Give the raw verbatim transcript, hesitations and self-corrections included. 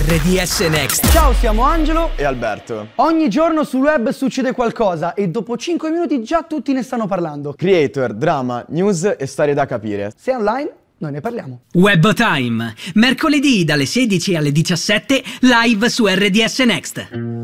R D S Next. Ciao, siamo Angelo e Alberto. Ogni giorno sul web succede qualcosa e dopo cinque minuti già tutti ne stanno parlando. Creator, drama, news e storie da capire. Se è online, noi ne parliamo. Web Time, mercoledì dalle sedici alle diciassette, live su R D S Next.